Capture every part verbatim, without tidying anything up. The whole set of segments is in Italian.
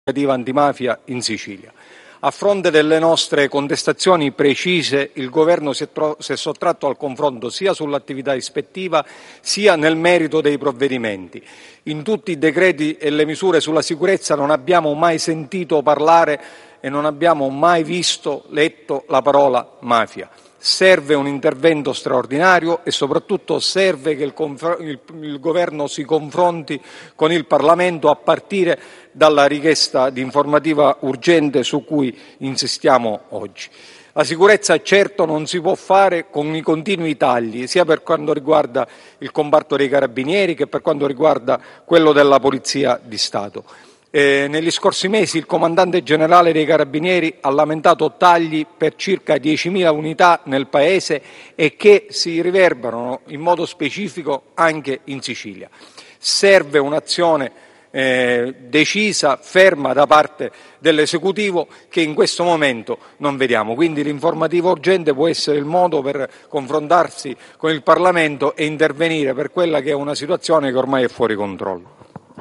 antimafia in Sicilia. A fronte delle nostre contestazioni precise, il Governo si è, tro- si è sottratto al confronto sia sull'attività ispettiva sia nel merito dei provvedimenti. In tutti i decreti e le misure sulla sicurezza non abbiamo mai sentito parlare e non abbiamo mai visto, letto la parola mafia. Serve un intervento straordinario e soprattutto serve che il, conf- il, il Governo si confronti con il Parlamento a partire dalla richiesta di informativa urgente su cui insistiamo oggi. La sicurezza certo non si può fare con i continui tagli, sia per quanto riguarda il comparto dei Carabinieri che per quanto riguarda quello della Polizia di Stato. Eh, negli scorsi mesi il comandante generale dei Carabinieri ha lamentato tagli per circa diecimila unità nel Paese e che si riverberano in modo specifico anche in Sicilia. Serve un'azione eh, decisa, ferma da parte dell'esecutivo che in questo momento non vediamo. Quindi l'informativa urgente può essere il modo per confrontarsi con il Parlamento e intervenire per quella che è una situazione che ormai è fuori controllo.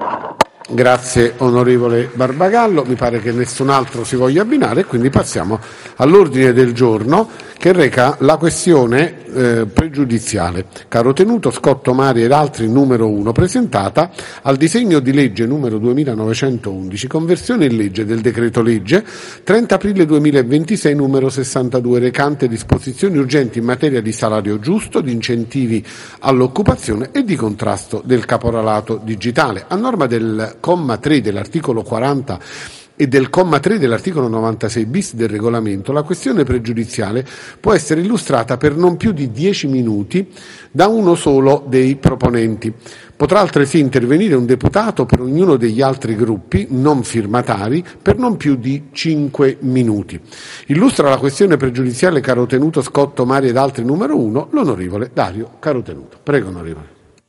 Grazie onorevole Barbagallo, mi pare che nessun altro si voglia abbinare e quindi passiamo all'ordine del giorno che reca la questione eh, pregiudiziale Caro Tenuto, Scotto Mari ed altri numero uno, presentata al disegno di legge numero duemilanovecentoundici, conversione in legge del decreto legge trenta aprile duemilaventisei numero sessantadue, recante disposizioni urgenti in materia di salario giusto, di incentivi all'occupazione e di contrasto del caporalato digitale. A norma del comma tre dell'articolo quaranta e del comma tre dell'articolo novantasei bis del regolamento, la questione pregiudiziale può essere illustrata per non più di dieci minuti da uno solo dei proponenti. Potrà altresì intervenire un deputato per ognuno degli altri gruppi non firmatari per non più di cinque minuti. Illustra la questione pregiudiziale Caro Tenuto, Scotto Mari ed altri numero uno l'onorevole Dario Carotenuto. Prego, onorevole.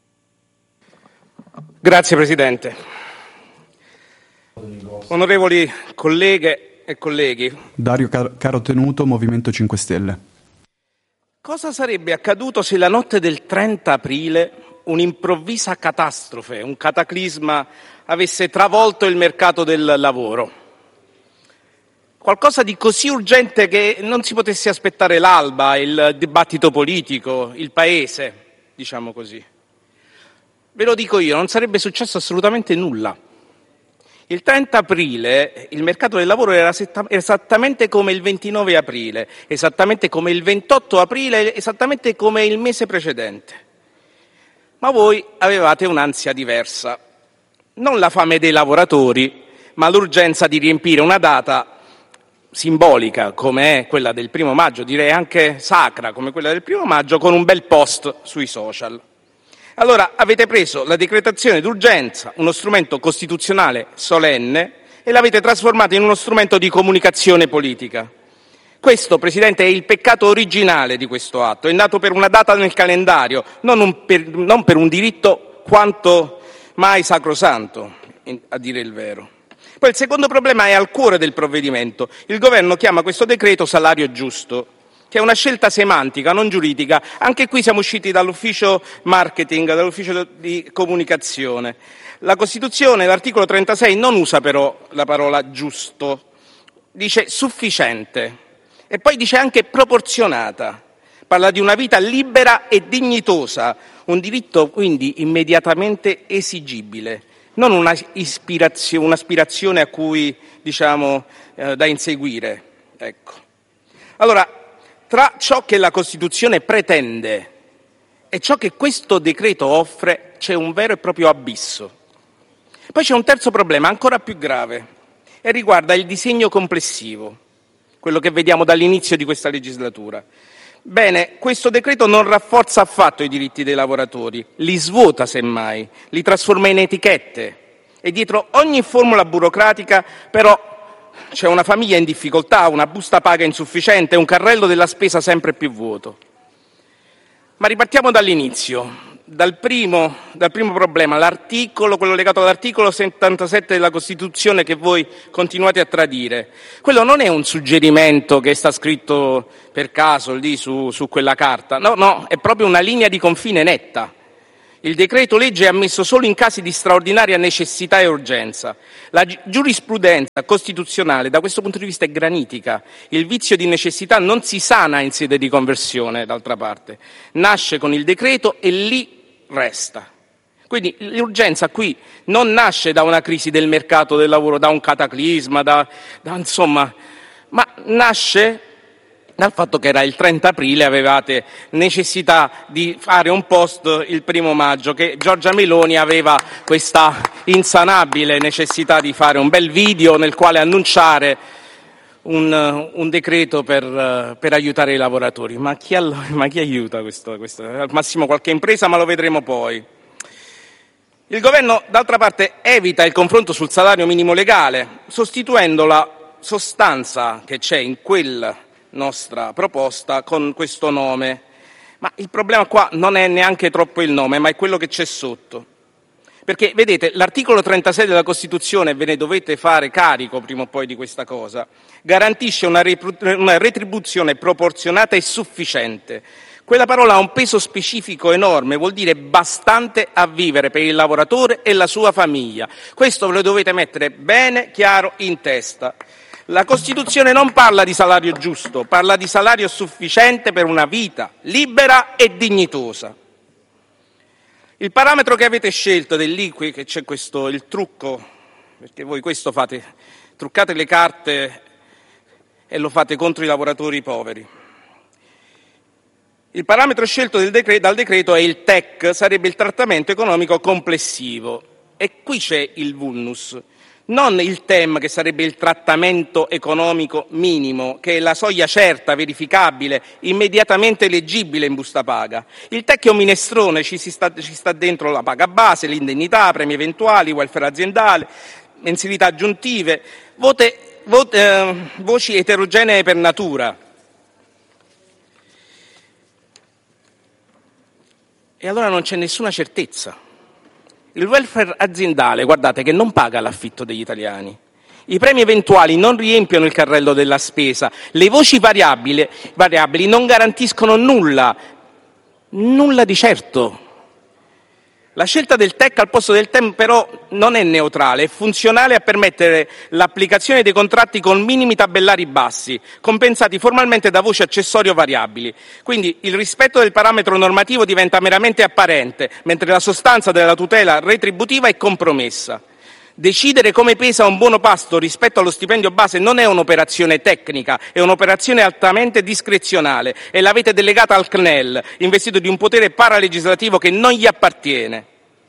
Grazie Presidente. Onorevoli colleghe e colleghi, Dario Car- Carotenuto, Movimento cinque Stelle. Cosa sarebbe accaduto se la notte del trenta aprile un'improvvisa catastrofe, un cataclisma avesse travolto il mercato del lavoro? Qualcosa di così urgente che non si potesse aspettare l'alba, il dibattito politico, il paese, diciamo così. Ve lo dico io, non sarebbe successo assolutamente nulla. Il trenta aprile il mercato del lavoro era esattamente come il ventinove aprile, esattamente come il ventotto aprile, esattamente come il mese precedente. Ma voi avevate un'ansia diversa. Non la fame dei lavoratori, ma l'urgenza di riempire una data simbolica come è quella del primo maggio, direi anche sacra come quella del primo maggio, con un bel post sui social. Allora avete preso la decretazione d'urgenza, uno strumento costituzionale solenne, e l'avete trasformato in uno strumento di comunicazione politica. Questo, Presidente, è il peccato originale di questo atto. È nato per una data nel calendario, non, un per, non per un diritto quanto mai sacrosanto, a dire il vero. Poi il secondo problema è al cuore del provvedimento. Il Governo chiama questo decreto salario giusto, che è una scelta semantica, non giuridica. Anche qui siamo usciti dall'ufficio marketing, dall'ufficio di comunicazione. La Costituzione, l'articolo trentasei, non usa però la parola giusto, dice sufficiente e poi dice anche proporzionata. Parla di una vita libera e dignitosa, un diritto quindi immediatamente esigibile, non una ispirazio- un'aspirazione a cui, diciamo, eh, da inseguire. Ecco. Allora, tra ciò che la Costituzione pretende e ciò che questo decreto offre c'è un vero e proprio abisso. Poi c'è un terzo problema ancora più grave e riguarda il disegno complessivo, quello che vediamo dall'inizio di questa legislatura. Bene, questo decreto non rafforza affatto i diritti dei lavoratori, li svuota semmai, li trasforma in etichette e dietro ogni formula burocratica però c'è una famiglia in difficoltà, una busta paga insufficiente, un carrello della spesa sempre più vuoto. Ma ripartiamo dall'inizio, dal primo, dal primo problema, l'articolo, quello legato all'articolo settantasette della Costituzione che voi continuate a tradire. Quello non è un suggerimento che sta scritto per caso lì su, su quella carta, no, no, è proprio una linea di confine netta. Il decreto legge è ammesso solo in casi di straordinaria necessità e urgenza. La gi- giurisprudenza costituzionale da questo punto di vista è granitica. Il vizio di necessità non si sana in sede di conversione, d'altra parte. Nasce con il decreto e lì resta. Quindi l'urgenza qui non nasce da una crisi del mercato del lavoro, da un cataclisma, da, da insomma, ma nasce dal fatto che era il trenta aprile, avevate necessità di fare un post il primo maggio, che Giorgia Meloni aveva questa insanabile necessità di fare un bel video nel quale annunciare un, un decreto per, per aiutare i lavoratori. Ma chi, ma chi aiuta questo, questo? Al massimo qualche impresa, ma lo vedremo poi. Il governo, d'altra parte, evita il confronto sul salario minimo legale, sostituendo la sostanza che c'è in quella nostra proposta con questo nome, ma il problema qua non è neanche troppo il nome, ma è quello che c'è sotto, perché vedete l'articolo trentasei della Costituzione, ve ne dovete fare carico prima o poi di questa cosa, garantisce una, una retribuzione proporzionata e sufficiente. Quella parola ha un peso specifico enorme, vuol dire bastante a vivere per il lavoratore e la sua famiglia. Questo ve lo dovete mettere bene chiaro in testa. La Costituzione non parla di salario giusto, parla di salario sufficiente per una vita libera e dignitosa. Il parametro che avete scelto, ed è lì che c'è questo, il trucco, perché voi questo fate, truccate le carte e lo fate contro i lavoratori poveri. Il parametro scelto del decreto, dal decreto è il T E C, sarebbe il trattamento economico complessivo. E qui c'è il vulnus. Non il T E M, che sarebbe il trattamento economico minimo, che è la soglia certa, verificabile, immediatamente leggibile in busta paga. Il T E C è un minestrone, ci, si sta, ci sta dentro la paga base, l'indennità, premi eventuali, welfare aziendale, mensilità aggiuntive, vote, vote, eh, voci eterogenee per natura. E allora non c'è nessuna certezza. Il welfare aziendale, guardate, che non paga l'affitto degli italiani. I premi eventuali non riempiono il carrello della spesa. Le voci variabili, variabili non garantiscono nulla, nulla di certo. La scelta del T E C al posto del T E M però non è neutrale, è funzionale a permettere l'applicazione dei contratti con minimi tabellari bassi, compensati formalmente da voci accessorie o variabili. Quindi il rispetto del parametro normativo diventa meramente apparente, mentre la sostanza della tutela retributiva è compromessa. Decidere come pesa un buono pasto rispetto allo stipendio base non è un'operazione tecnica, è un'operazione altamente discrezionale e l'avete delegata al C N E L, investito di un potere paralegislativo che non gli appartiene.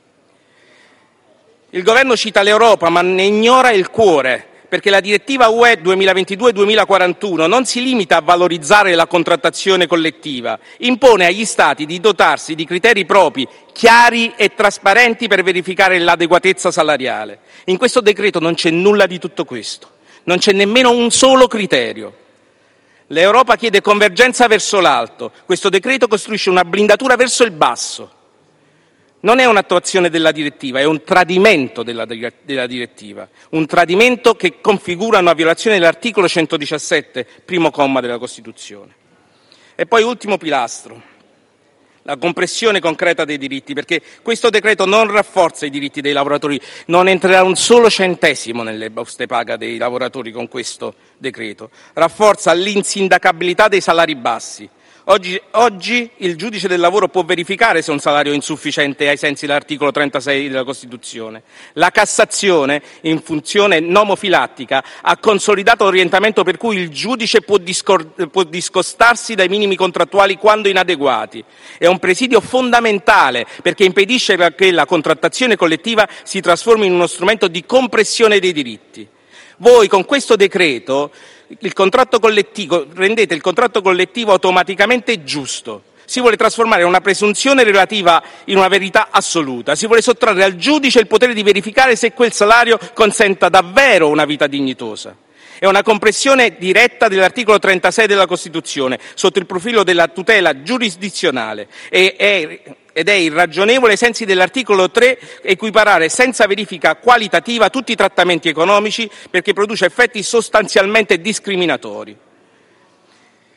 Il governo cita l'Europa, ma ne ignora il cuore, perché la direttiva U E duemilaventidue duemilaquarantuno non si limita a valorizzare la contrattazione collettiva, impone agli Stati di dotarsi di criteri propri, chiari e trasparenti per verificare l'adeguatezza salariale. In questo decreto non c'è nulla di tutto questo, non c'è nemmeno un solo criterio. L'Europa chiede convergenza verso l'alto, questo decreto costruisce una blindatura verso il basso. Non è un'attuazione della direttiva, è un tradimento della, della direttiva, un tradimento che configura una violazione dell'articolo centodiciassette, primo comma della Costituzione. E poi ultimo pilastro, la compressione concreta dei diritti, perché questo decreto non rafforza i diritti dei lavoratori, non entrerà un solo centesimo nelle buste paga dei lavoratori con questo decreto, rafforza l'insindacabilità dei salari bassi. Oggi, oggi il giudice del lavoro può verificare se un salario è insufficiente ai sensi dell'articolo trentasei della Costituzione. La Cassazione, in funzione nomofilattica, ha consolidato l'orientamento per cui il giudice può, discor- può discostarsi dai minimi contrattuali quando inadeguati. È un presidio fondamentale perché impedisce che la contrattazione collettiva si trasformi in uno strumento di compressione dei diritti. Voi con questo decreto il contratto collettivo, rendete il contratto collettivo automaticamente giusto. Si vuole trasformare una presunzione relativa in una verità assoluta. Si vuole sottrarre al giudice il potere di verificare se quel salario consenta davvero una vita dignitosa. È una compressione diretta dell'articolo trentasei della Costituzione sotto il profilo della tutela giurisdizionale e è, ed è irragionevole ai sensi dell'articolo tre equiparare senza verifica qualitativa tutti i trattamenti economici perché produce effetti sostanzialmente discriminatori.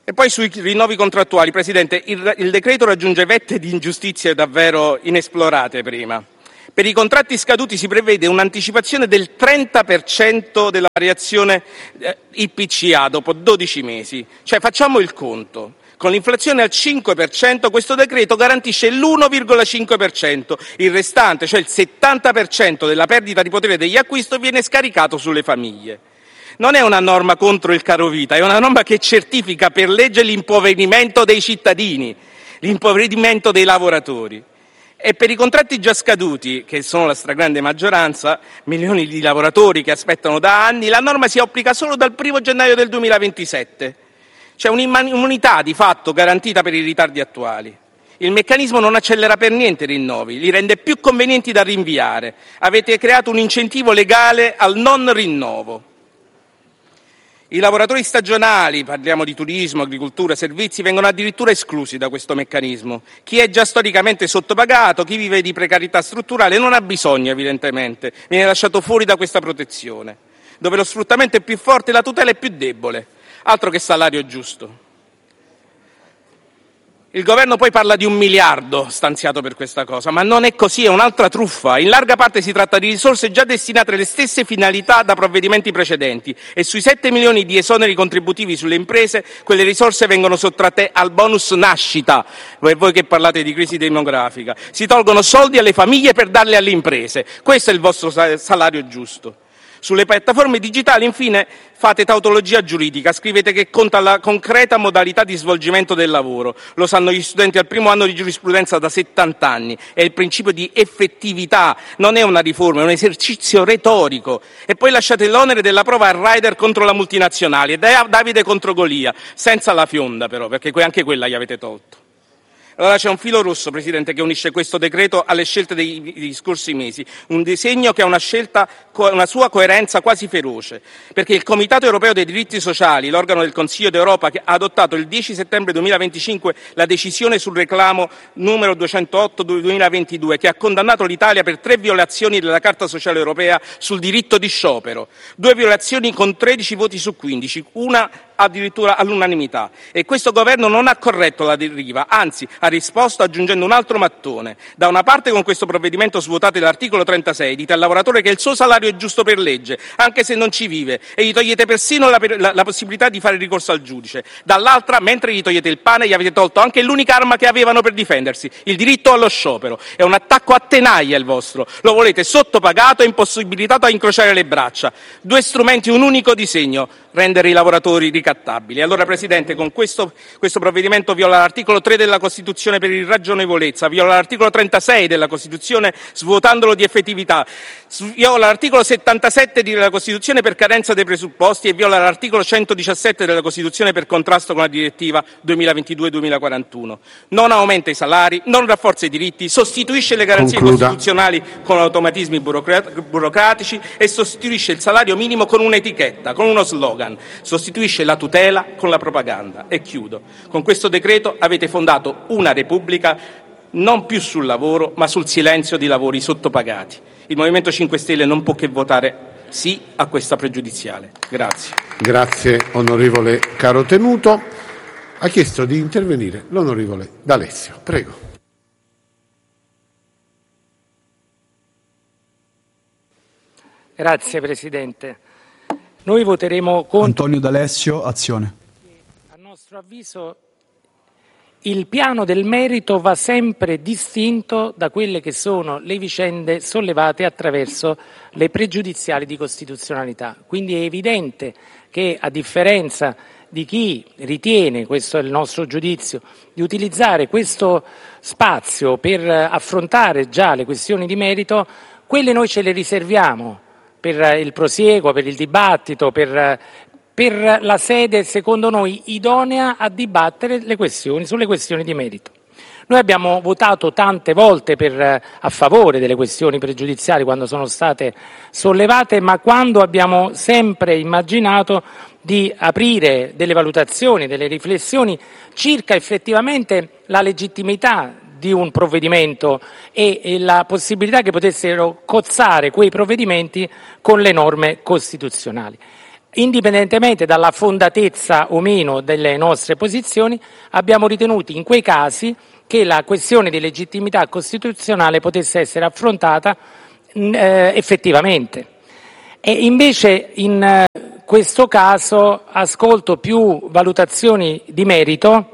E poi sui rinnovi contrattuali, Presidente, il, il decreto raggiunge vette di ingiustizie davvero inesplorate prima. Per i contratti scaduti si prevede un'anticipazione del trenta per cento della variazione eh, I P C A dopo dodici mesi. Cioè, facciamo il conto. Con l'inflazione al cinque per cento questo decreto garantisce l'uno virgola cinque per cento. Il restante, cioè il settanta per cento della perdita di potere degli acquisti, viene scaricato sulle famiglie. Non è una norma contro il carovita, è una norma che certifica per legge l'impoverimento dei cittadini, l'impoverimento dei lavoratori. E per i contratti già scaduti, che sono la stragrande maggioranza, milioni di lavoratori che aspettano da anni, la norma si applica solo dal primo gennaio del duemilaventisette. C'è un'immunità di fatto garantita per i ritardi attuali. Il meccanismo non accelera per niente i rinnovi, li rende più convenienti da rinviare. Avete creato un incentivo legale al non rinnovo. I lavoratori stagionali, parliamo di turismo, agricoltura, servizi, vengono addirittura esclusi da questo meccanismo. Chi è già storicamente sottopagato, chi vive di precarietà strutturale non ha bisogno evidentemente, viene lasciato fuori da questa protezione, dove lo sfruttamento è più forte e la tutela è più debole. Altro che salario giusto. Il governo poi parla di un miliardo stanziato per questa cosa, ma non è così, è un'altra truffa. In larga parte si tratta di risorse già destinate alle stesse finalità da provvedimenti precedenti e sui sette milioni di esoneri contributivi sulle imprese, quelle risorse vengono sottratte al bonus nascita, per voi che parlate di crisi demografica. Si tolgono soldi alle famiglie per darli alle imprese. Questo è il vostro salario giusto. Sulle piattaforme digitali, infine, fate tautologia giuridica, scrivete che conta la concreta modalità di svolgimento del lavoro. Lo sanno gli studenti al primo anno di giurisprudenza da settanta anni. È il principio di effettività, non è una riforma, è un esercizio retorico. E poi lasciate l'onere della prova al rider contro la multinazionale, e Davide contro Golia, senza la fionda però, perché anche quella gli avete tolto. Allora c'è un filo rosso, Presidente, che unisce questo decreto alle scelte dei, dei scorsi mesi, un disegno che ha una scelta, una sua coerenza quasi feroce, perché il Comitato Europeo dei Diritti Sociali, l'organo del Consiglio d'Europa, che ha adottato il dieci settembre duemilaventicinque la decisione sul reclamo numero duecentootto duemilaventidue, che ha condannato l'Italia per tre violazioni della Carta Sociale Europea sul diritto di sciopero, due violazioni con tredici voti su quindici, una addirittura all'unanimità. E questo governo non ha corretto la deriva, anzi ha risposto aggiungendo un altro mattone. Da una parte, con questo provvedimento svuotate l'articolo trentasei, dite al lavoratore che il suo salario è giusto per legge, anche se non ci vive, e gli togliete persino la, la, la possibilità di fare ricorso al giudice. Dall'altra, mentre gli togliete il pane, gli avete tolto anche l'unica arma che avevano per difendersi, il diritto allo sciopero. È un attacco a tenaglia il vostro. Lo volete sottopagato e impossibilitato a incrociare le braccia. Due strumenti, un unico disegno: rendere i lavoratori ricattabili. Allora, Presidente, con questo, questo provvedimento viola l'articolo tre della Costituzione per irragionevolezza, viola l'articolo trentasei della Costituzione svuotandolo di effettività, viola l'articolo settantasette della Costituzione per carenza dei presupposti e viola l'articolo centodiciassette della Costituzione per contrasto con la direttiva duemilaventidue duemilaquarantuno. Non aumenta i salari, non rafforza i diritti, sostituisce le garanzie Concluda. costituzionali con automatismi burocratici e sostituisce il salario minimo con un'etichetta, con uno slogan. Sostituisce la tutela con la propaganda. E chiudo. Con questo decreto avete fondato una Repubblica non più sul lavoro, ma sul silenzio di lavori sottopagati. Il Movimento cinque Stelle non può che votare sì a questa pregiudiziale. Grazie. Grazie, onorevole Carotenuto. Ha chiesto di intervenire l'onorevole D'Alessio. Prego. Grazie, Presidente. Noi voteremo contro. Antonio D'Alessio, Azione. A nostro avviso il piano del merito va sempre distinto da quelle che sono le vicende sollevate attraverso le pregiudiziali di costituzionalità. Quindi è evidente che, a differenza di chi ritiene, questo è il nostro giudizio, di utilizzare questo spazio per affrontare già le questioni di merito, quelle noi ce le riserviamo per il prosieguo, per il dibattito, per, per la sede, secondo noi, idonea a dibattere le questioni, sulle questioni di merito. Noi abbiamo votato tante volte per, a favore delle questioni pregiudiziali quando sono state sollevate, ma quando abbiamo sempre immaginato di aprire delle valutazioni, delle riflessioni circa effettivamente la legittimità di un provvedimento e, e la possibilità che potessero cozzare quei provvedimenti con le norme costituzionali. indipendentemente dalla fondatezza o meno delle nostre posizioni, abbiamo ritenuto in quei casi che la questione di legittimità costituzionale potesse essere affrontata eh, effettivamente. E invece in eh, questo caso ascolto più valutazioni di merito,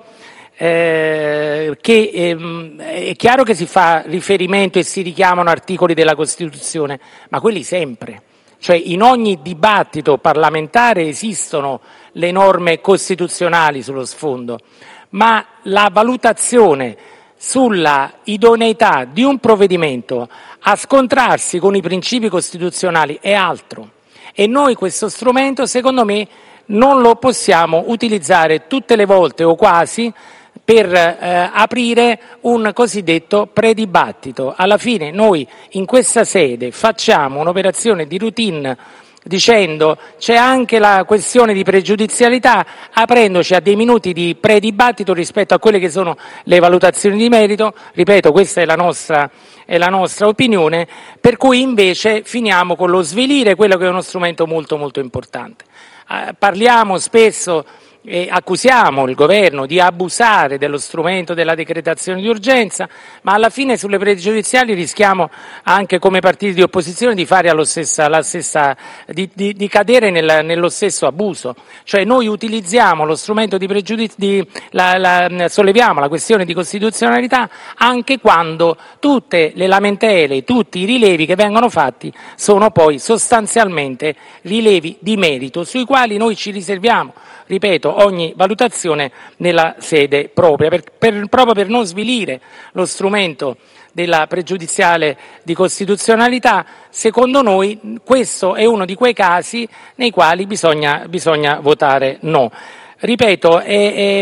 eh, che ehm, è chiaro che si fa riferimento e si richiamano articoli della Costituzione, ma quelli sempre. Cioè in ogni dibattito parlamentare esistono le norme costituzionali sullo sfondo, ma la valutazione sulla idoneità di un provvedimento a scontrarsi con i principi costituzionali è altro. E noi questo strumento, secondo me, non lo possiamo utilizzare tutte le volte o quasi per eh, aprire un cosiddetto predibattito. Alla fine noi in questa sede facciamo un'operazione di routine dicendo c'è anche la questione di pregiudizialità, aprendoci a dei minuti di predibattito rispetto a quelle che sono le valutazioni di merito. Ripeto, questa è la nostra, è la nostra opinione, per cui invece finiamo con lo svelire quello che è uno strumento molto molto importante. Eh, parliamo spesso e accusiamo il governo di abusare dello strumento della decretazione di urgenza, ma alla fine sulle pregiudiziali rischiamo anche come partiti di opposizione di fare allo stessa, la stessa, di, di, di cadere nel, nello stesso abuso. Cioè noi utilizziamo lo strumento di pregiudizio, di, la, la, solleviamo la questione di costituzionalità anche quando tutte le lamentele, tutti i rilevi che vengono fatti sono poi sostanzialmente rilevi di merito sui quali noi ci riserviamo, ripeto, ogni valutazione nella sede propria, per, per, proprio per non svilire lo strumento della pregiudiziale di costituzionalità. Secondo noi questo è uno di quei casi nei quali bisogna, bisogna votare no. Ripeto, è,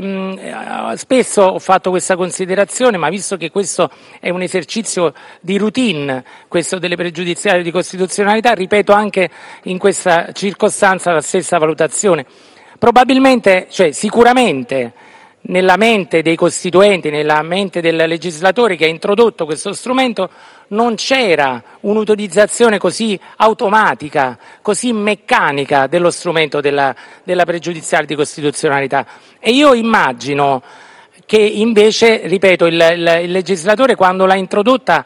è, spesso ho fatto questa considerazione, ma visto che questo è un esercizio di routine, questo delle pregiudiziali di costituzionalità, ripeto anche in questa circostanza la stessa valutazione. Probabilmente, cioè sicuramente nella mente dei costituenti, nella mente del legislatore che ha introdotto questo strumento non c'era un'utilizzazione così automatica, così meccanica dello strumento della, della pregiudiziale di costituzionalità. E io immagino che invece, ripeto, il, il, il legislatore quando l'ha introdotta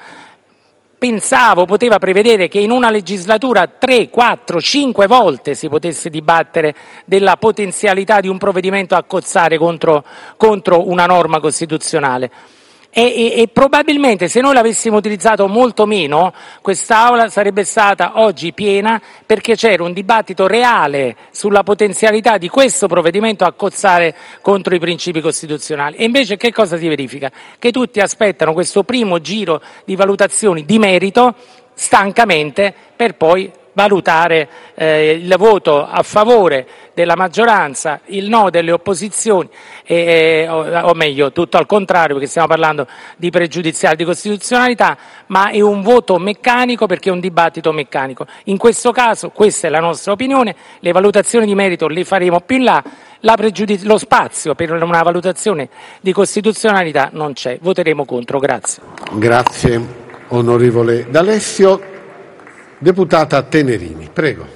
pensavo, poteva prevedere che in una legislatura tre, quattro, cinque volte si potesse dibattere della potenzialità di un provvedimento a cozzare contro, contro una norma costituzionale. E, e, e probabilmente se noi l'avessimo utilizzato molto meno, quest'Aula sarebbe stata oggi piena perché c'era un dibattito reale sulla potenzialità di questo provvedimento a cozzare contro i principi costituzionali. E invece che cosa si verifica? Che tutti aspettano questo primo giro di valutazioni di merito stancamente per poi valutare eh, il voto a favore della maggioranza, il no delle opposizioni, eh, o, o meglio tutto al contrario, perché stiamo parlando di pregiudiziale di costituzionalità, ma è un voto meccanico perché è un dibattito meccanico. In questo caso, questa è la nostra opinione, le valutazioni di merito le faremo più in là, la pregiudiz- lo spazio per una valutazione di costituzionalità non c'è, voteremo contro. Grazie. Grazie onorevole D'Alessio. Deputata Tenerini, prego.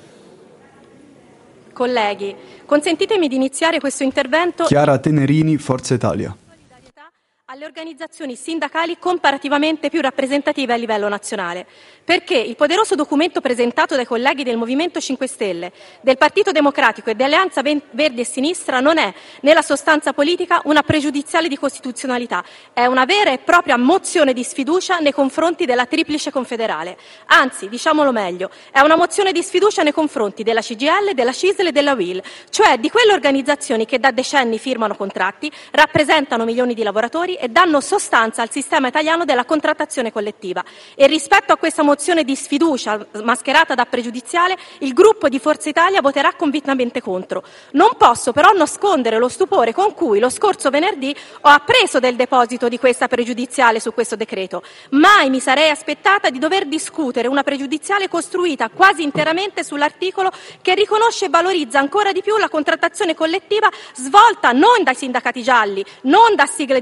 Colleghi, consentitemi di iniziare questo intervento. Chiara Tenerini, Forza Italia. Alle organizzazioni sindacali comparativamente più rappresentative a livello nazionale, perché il poderoso documento presentato dai colleghi del Movimento cinque Stelle, del Partito Democratico e di Alleanza Verdi e Sinistra non è, nella sostanza politica, una pregiudiziale di costituzionalità, è una vera e propria mozione di sfiducia nei confronti della triplice confederale. Anzi, diciamolo meglio, è una mozione di sfiducia nei confronti della C G I L, della C I S L e della U I L, cioè di quelle organizzazioni che da decenni firmano contratti, rappresentano milioni di lavoratori e danno sostanza al sistema italiano della contrattazione collettiva. E rispetto a questa mozione di sfiducia mascherata da pregiudiziale, il gruppo di Forza Italia voterà convintamente contro. Non posso però nascondere lo stupore con cui lo scorso venerdì ho appreso del deposito di questa pregiudiziale su questo decreto. Mai mi sarei aspettata di dover discutere una pregiudiziale costruita quasi interamente sull'articolo che riconosce e valorizza ancora di più la contrattazione collettiva svolta non dai sindacati gialli, non da sigle di comodo,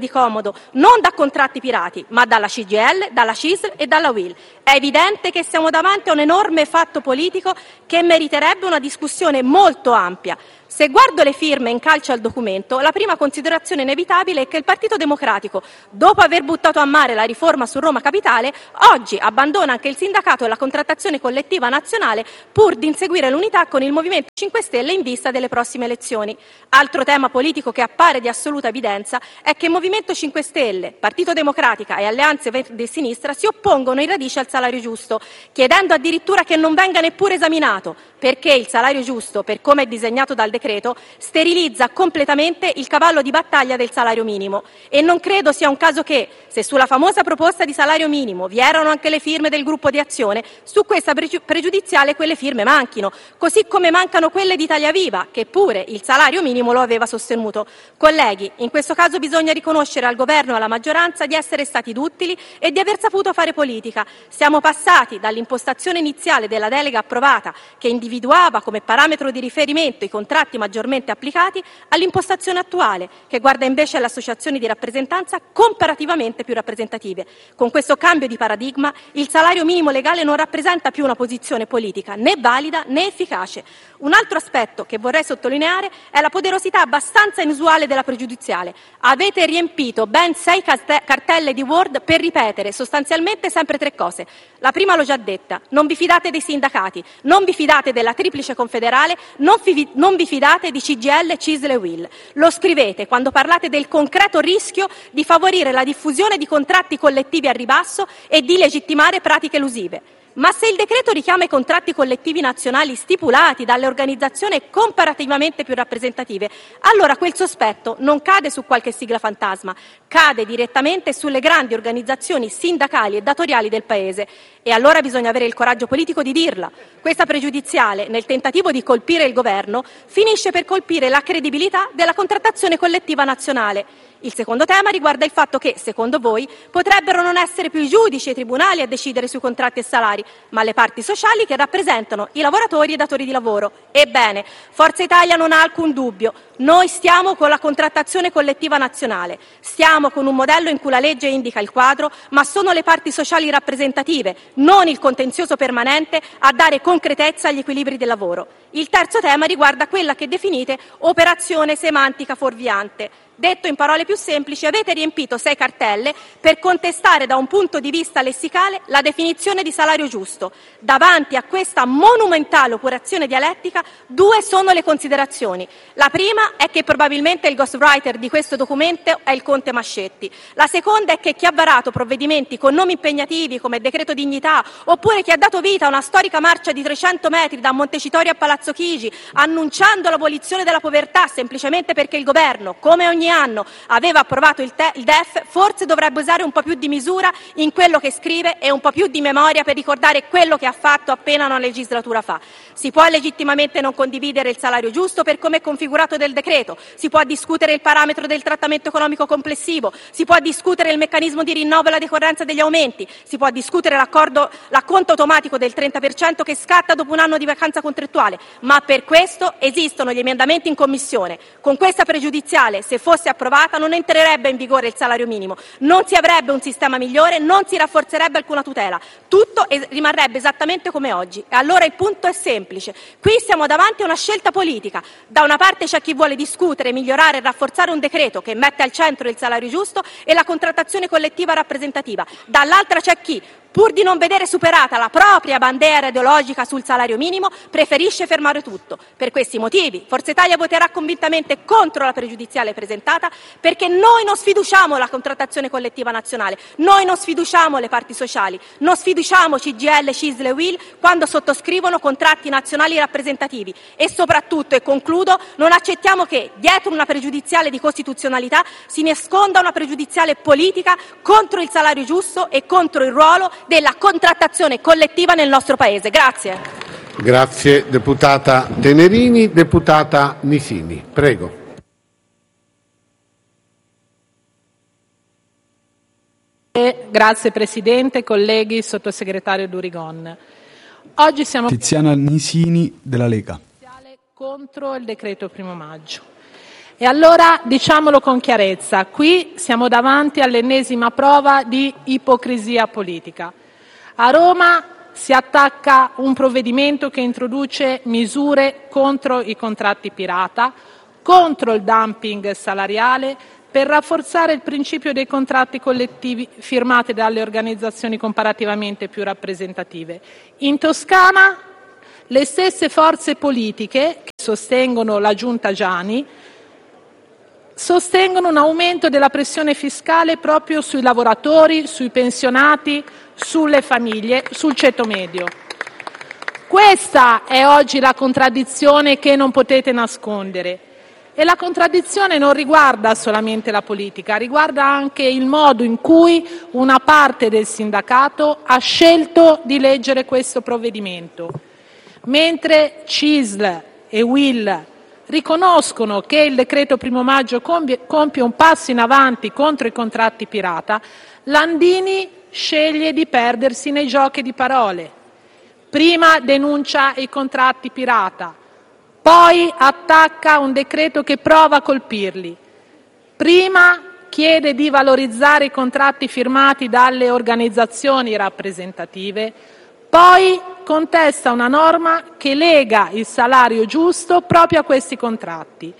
imposto non da contratti pirati, ma dalla C G I L, dalla C I S L e dalla U I L. È evidente che siamo davanti a un enorme fatto politico che meriterebbe una discussione molto ampia. Se guardo le firme in calce al documento, la prima considerazione inevitabile è che il Partito Democratico, dopo aver buttato a mare la riforma su Roma Capitale, oggi abbandona anche il sindacato e la contrattazione collettiva nazionale pur di inseguire l'unità con il Movimento cinque Stelle in vista delle prossime elezioni. Altro tema politico che appare di assoluta evidenza è che Movimento cinque Stelle, Partito Democratica e Alleanze Verdi e Sinistra si oppongono in radice al salario giusto, chiedendo addirittura che non venga neppure esaminato, perché il salario giusto, per come è disegnato dal decreto, sterilizza completamente il cavallo di battaglia del salario minimo. E non credo sia un caso che, se sulla famosa proposta di salario minimo vi erano anche le firme del gruppo di Azione, su questa pregiudiziale quelle firme manchino, così come mancano quelle di Italia Viva, che pure il salario minimo lo aveva sostenuto. Colleghi, in questo caso bisogna riconoscere al governo e alla maggioranza di essere stati duttili e di aver saputo fare politica. Siamo passati dall'impostazione iniziale della delega approvata, che individuava come parametro di riferimento i contratti maggiormente applicati, all'impostazione attuale, che guarda invece alle associazioni di rappresentanza comparativamente più rappresentative. Con questo cambio di paradigma, il salario minimo legale non rappresenta più una posizione politica né valida né efficace. Un altro aspetto che vorrei sottolineare è la poderosità abbastanza inusuale della pregiudiziale. Avete riempito ben sei cartelle di Word per ripetere sostanzialmente sempre tre cose. La prima l'ho già detta: non vi fidate dei sindacati, non vi fidate della triplice confederale, non, fi- non vi fidate di C G I L, C I S L e U I L. Lo scrivete quando parlate del concreto rischio di favorire la diffusione di contratti collettivi a ribasso e di legittimare pratiche elusive. Ma se il decreto richiama i contratti collettivi nazionali stipulati dalle organizzazioni comparativamente più rappresentative, allora quel sospetto non cade su qualche sigla fantasma, cade direttamente sulle grandi organizzazioni sindacali e datoriali del Paese. E allora bisogna avere il coraggio politico di dirla. Questa pregiudiziale, nel tentativo di colpire il governo, finisce per colpire la credibilità della contrattazione collettiva nazionale. Il secondo tema riguarda il fatto che, secondo voi, potrebbero non essere più i giudici e i tribunali a decidere sui contratti e salari, ma le parti sociali che rappresentano i lavoratori e i datori di lavoro. Ebbene, Forza Italia non ha alcun dubbio. Noi stiamo con la contrattazione collettiva nazionale, stiamo con un modello in cui la legge indica il quadro, ma sono le parti sociali rappresentative, non il contenzioso permanente, a dare concretezza agli equilibri del lavoro. Il terzo tema riguarda quella che definite operazione semantica fuorviante. Detto in parole più semplici, avete riempito sei cartelle per contestare da un punto di vista lessicale la definizione di salario giusto. Davanti a questa monumentale operazione dialettica, due sono le considerazioni. La prima è che probabilmente il ghostwriter di questo documento è il Conte Mascetti. La seconda è che chi ha varato provvedimenti con nomi impegnativi come Decreto Dignità, oppure chi ha dato vita a una storica marcia di trecento metri da Montecitorio a Palazzo Chigi, annunciando l'abolizione della povertà semplicemente perché il governo, come ogni anno, aveva approvato il, te- il D E F, forse dovrebbe usare un po' più di misura in quello che scrive e un po' più di memoria per ricordare quello che ha fatto appena una legislatura fa. Si può legittimamente non condividere il salario giusto per come è configurato del decreto, si può discutere il parametro del trattamento economico complessivo, si può discutere il meccanismo di rinnovo e la decorrenza degli aumenti, si può discutere l'accordo, l'acconto automatico del trenta per cento che scatta dopo un anno di vacanza contrattuale, ma per questo esistono gli emendamenti in commissione. Con questa pregiudiziale, se fosse approvata, non entrerebbe in vigore il salario minimo, non si avrebbe un sistema migliore, non si rafforzerebbe alcuna tutela, tutto es- rimarrebbe esattamente come oggi. E allora il punto è semplice: qui siamo davanti a una scelta politica. Da una parte c'è chi vuole discutere, migliorare e rafforzare un decreto che mette al centro il salario giusto e la contrattazione collettiva rappresentativa, dall'altra c'è chi, pur di non vedere superata la propria bandiera ideologica sul salario minimo, preferisce fermare tutto. Per questi motivi Forza Italia voterà convintamente contro la pregiudiziale presentata, perché noi non sfiduciamo la contrattazione collettiva nazionale, noi non sfiduciamo le parti sociali, non sfiduciamo C G I L, C I S L e U I L quando sottoscrivono contratti nazionali rappresentativi e soprattutto, e concludo, non accettiamo che dietro una pregiudiziale di costituzionalità si nasconda una pregiudiziale politica contro il salario giusto e contro il ruolo della contrattazione collettiva nel nostro Paese. Grazie. Grazie deputata Tenerini. Deputata Nisini, prego. Grazie Presidente, colleghi, Sottosegretario Durigon. Oggi siamo Tiziana Nisini della Lega. contro il decreto primo maggio. E allora diciamolo con chiarezza, qui siamo davanti all'ennesima prova di ipocrisia politica. A Roma si attacca un provvedimento che introduce misure contro i contratti pirata, contro il dumping salariale, per rafforzare il principio dei contratti collettivi firmati dalle organizzazioni comparativamente più rappresentative. In Toscana le stesse forze politiche che sostengono la giunta Giani sostengono un aumento della pressione fiscale proprio sui lavoratori, sui pensionati, sulle famiglie, sul ceto medio. Questa è oggi la contraddizione che non potete nascondere. E la contraddizione non riguarda solamente la politica, riguarda anche il modo in cui una parte del sindacato ha scelto di leggere questo provvedimento. Mentre C I S L e U I L riconoscono che il decreto primo maggio compie, compie un passo in avanti contro i contratti pirata, Landini sceglie di perdersi nei giochi di parole. Prima denuncia i contratti pirata, poi attacca un decreto che prova a colpirli. Prima chiede di valorizzare i contratti firmati dalle organizzazioni rappresentative, poi contesta una norma che lega il salario giusto proprio a questi contratti.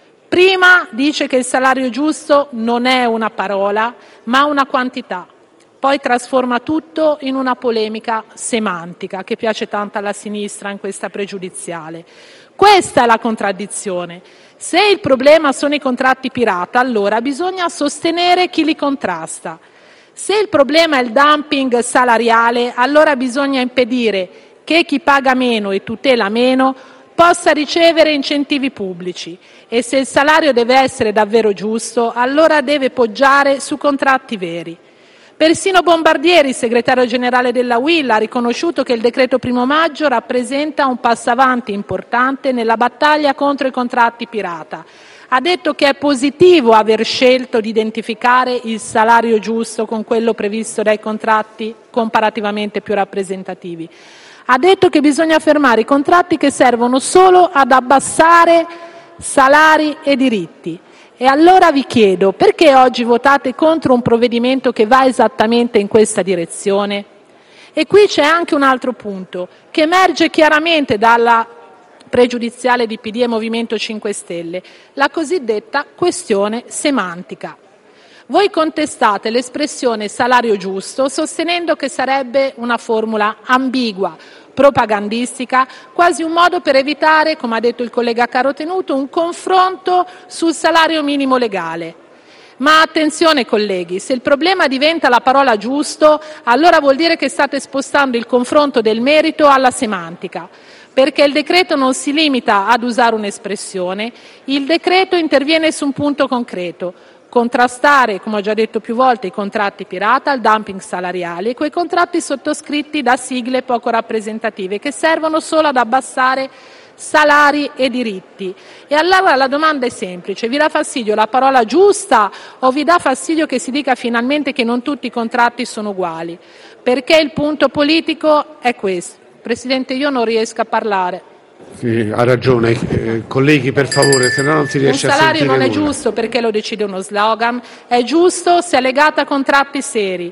Prima dice che il salario giusto non è una parola, ma una quantità. Poi trasforma tutto in una polemica semantica che piace tanto alla sinistra in questa pregiudiziale. Questa è la contraddizione. Se il problema sono i contratti pirata, allora bisogna sostenere chi li contrasta. Se il problema è il dumping salariale, allora bisogna impedire che chi paga meno e tutela meno possa ricevere incentivi pubblici. E se il salario deve essere davvero giusto, allora deve poggiare su contratti veri. Persino Bombardieri, segretario generale della U I L, ha riconosciuto che il decreto primo maggio rappresenta un passo avanti importante nella battaglia contro i contratti pirata. Ha detto che è positivo aver scelto di identificare il salario giusto con quello previsto dai contratti comparativamente più rappresentativi. Ha detto che bisogna fermare i contratti che servono solo ad abbassare salari e diritti. E allora vi chiedo, perché oggi votate contro un provvedimento che va esattamente in questa direzione? E qui c'è anche un altro punto che emerge chiaramente dalla pregiudiziale di P D e Movimento cinque Stelle, la cosiddetta questione semantica. Voi contestate l'espressione salario giusto sostenendo che sarebbe una formula ambigua, propagandistica, quasi un modo per evitare, come ha detto il collega Carotenuto, un confronto sul salario minimo legale. Ma attenzione colleghi, se il problema diventa la parola giusto, allora vuol dire che state spostando il confronto del merito alla semantica, perché il decreto non si limita ad usare un'espressione, il decreto interviene su un punto concreto: contrastare, come ho già detto più volte, i contratti pirata, il dumping salariale e quei contratti sottoscritti da sigle poco rappresentative che servono solo ad abbassare salari e diritti. E allora la domanda è semplice: vi dà fastidio la parola giusta o vi dà fastidio che si dica finalmente che non tutti i contratti sono uguali? Perché il punto politico è questo. Presidente, io non riesco a parlare. Sì, ha ragione. Eh, colleghi, per favore, se no non si riesce a sentire nulla. Un salario non è giusto perché lo decide uno slogan, è giusto se è legato a contratti seri,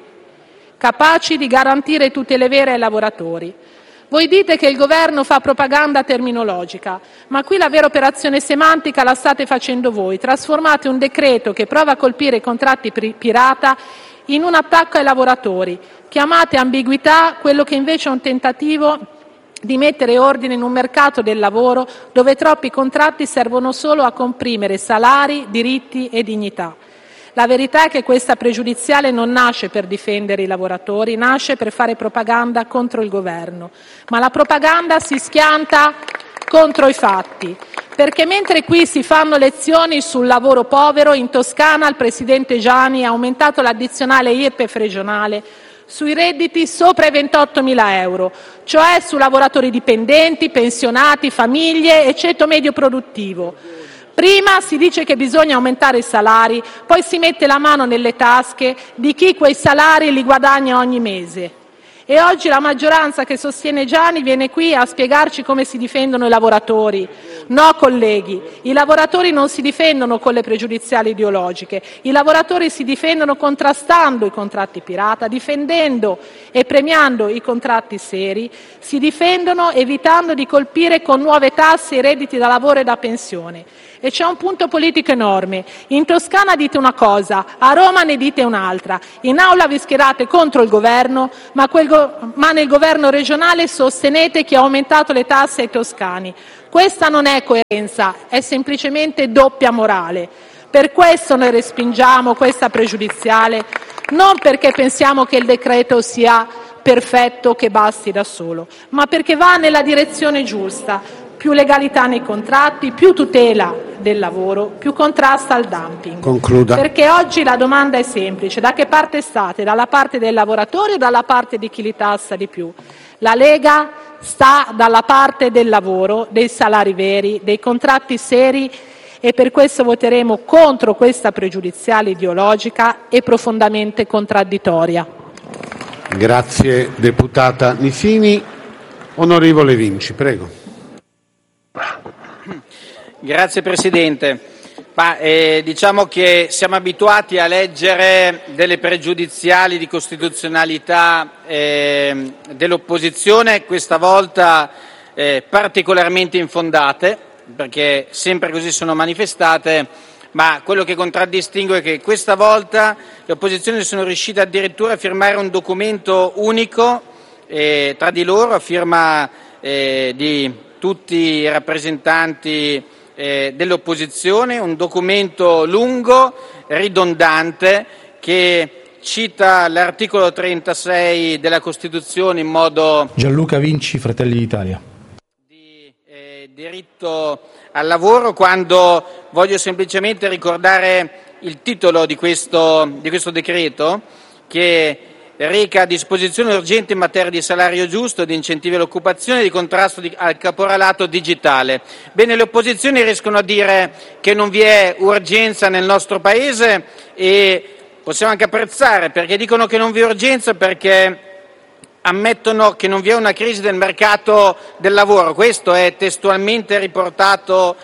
capaci di garantire tutele vere ai lavoratori. Voi dite che il governo fa propaganda terminologica, ma qui la vera operazione semantica la state facendo voi. Trasformate un decreto che prova a colpire i contratti pirata in un attacco ai lavoratori. Chiamate ambiguità quello che invece è un tentativo di mettere ordine in un mercato del lavoro dove troppi contratti servono solo a comprimere salari, diritti e dignità. La verità è che questa pregiudiziale non nasce per difendere i lavoratori, nasce per fare propaganda contro il governo. Ma la propaganda si schianta contro i fatti, perché mentre qui si fanno lezioni sul lavoro povero, in Toscana il presidente Giani ha aumentato l'addizionale I R P E F regionale sui redditi sopra i ventottomila euro, cioè su lavoratori dipendenti, pensionati, famiglie e ceto medio produttivo. Prima si dice che bisogna aumentare i salari, poi si mette la mano nelle tasche di chi quei salari li guadagna ogni mese. E oggi la maggioranza che sostiene Giani viene qui a spiegarci come si difendono i lavoratori, No, colleghi, i lavoratori non si difendono con le pregiudiziali ideologiche, i lavoratori si difendono contrastando i contratti pirata, difendendo e premiando i contratti seri, si difendono evitando di colpire con nuove tasse i redditi da lavoro e da pensione. E c'è un punto politico enorme. In Toscana dite una cosa, a Roma ne dite un'altra. In aula vi schierate contro il governo, ma, quel go- ma nel governo regionale sostenete chi ha aumentato le tasse ai toscani. Questa non è coerenza, è semplicemente doppia morale. Per questo noi respingiamo questa pregiudiziale, non perché pensiamo che il decreto sia perfetto, che basti da solo, ma perché va nella direzione giusta. Più legalità nei contratti, più tutela del lavoro, più contrasto al dumping. Concluda. Perché oggi la domanda è semplice: da che parte state? Dalla parte dei lavoratori o dalla parte di chi li tassa di più? La Lega sta dalla parte del lavoro, dei salari veri, dei contratti seri, e per questo voteremo contro questa pregiudiziale ideologica e profondamente contraddittoria. Grazie deputata Nisini. Onorevole Vinci, prego. Grazie Presidente. Ma, eh, diciamo che siamo abituati a leggere delle pregiudiziali di costituzionalità eh, dell'opposizione, questa volta eh, particolarmente infondate, perché sempre così sono manifestate, ma quello che contraddistingue è che questa volta le opposizioni sono riuscite addirittura a firmare un documento unico eh, tra di loro, a firma eh, di tutti i rappresentanti eh, dell'opposizione, un documento lungo, ridondante, che cita l'articolo trentasei della Costituzione in modo Gianluca Vinci, Fratelli d'Italia. Di eh, diritto al lavoro, quando voglio semplicemente ricordare il titolo di questo, di questo decreto, che reca disposizioni urgenti in materia di salario giusto, di incentivi all'occupazione e di contrasto di, al caporalato digitale. Bene, le opposizioni riescono a dire che non vi è urgenza nel nostro Paese, e possiamo anche apprezzare, perché dicono che non vi è urgenza perché ammettono che non vi è una crisi del mercato del lavoro. Questo è testualmente riportato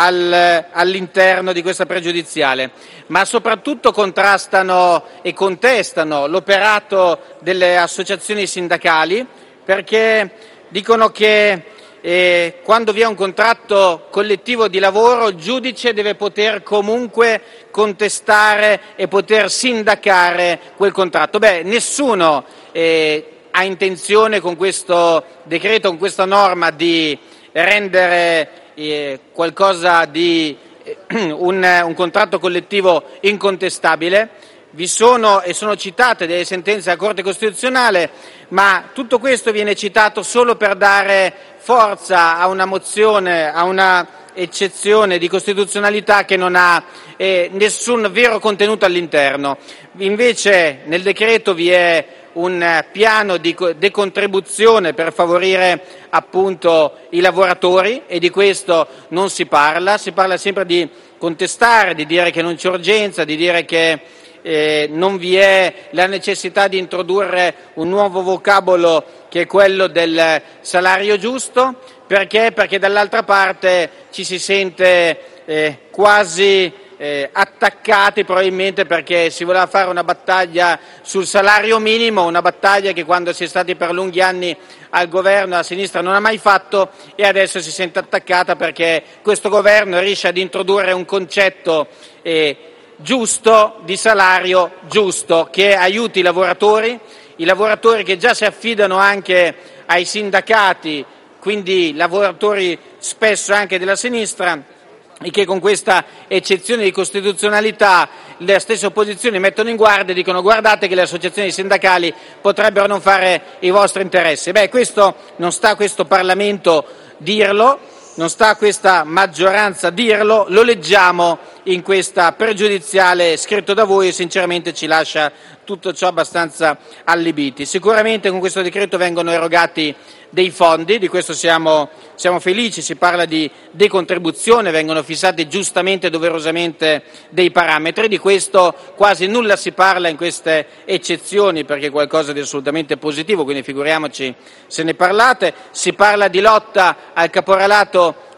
al, all'interno di questa pregiudiziale, ma soprattutto contrastano e contestano l'operato delle associazioni sindacali, perché dicono che eh, quando vi è un contratto collettivo di lavoro il giudice deve poter comunque contestare e poter sindacare quel contratto. Beh, nessuno eh, ha intenzione con questo decreto, con questa norma, di rendere eh, qualcosa di eh, un, un contratto collettivo incontestabile. Vi sono e sono citate delle sentenze della Corte Costituzionale, ma tutto questo viene citato solo per dare forza a una mozione, a una eccezione di costituzionalità che non ha eh, nessun vero contenuto all'interno. Invece nel decreto vi è un piano di decontribuzione per favorire appunto i lavoratori, e di questo non si parla. Si parla sempre di contestare, di dire che non c'è urgenza, di dire che eh, non vi è la necessità di introdurre un nuovo vocabolo che è quello del salario giusto. Perché? Perché dall'altra parte ci si sente eh, quasi Eh, attaccati, probabilmente perché si voleva fare una battaglia sul salario minimo, una battaglia che quando si è stati per lunghi anni al governo la sinistra non ha mai fatto, e adesso si sente attaccata perché questo governo riesce ad introdurre un concetto eh, giusto di salario giusto, che aiuti i lavoratori, i lavoratori che già si affidano anche ai sindacati, quindi lavoratori spesso anche della sinistra, e che con questa eccezione di costituzionalità le stesse opposizioni mettono in guardia e dicono: guardate che le associazioni sindacali potrebbero non fare i vostri interessi. Beh, questo non sta a questo Parlamento dirlo, non sta a questa maggioranza dirlo, lo leggiamo in questa pregiudiziale scritto da voi, e sinceramente ci lascia tutto ciò abbastanza allibiti. Sicuramente con questo decreto vengono erogati dei fondi, di questo siamo, siamo felici, si parla di decontribuzione, vengono fissati giustamente e doverosamente dei parametri, di questo quasi nulla si parla in queste eccezioni perché è qualcosa di assolutamente positivo, quindi figuriamoci se ne parlate. Si parla di lotta al caporalato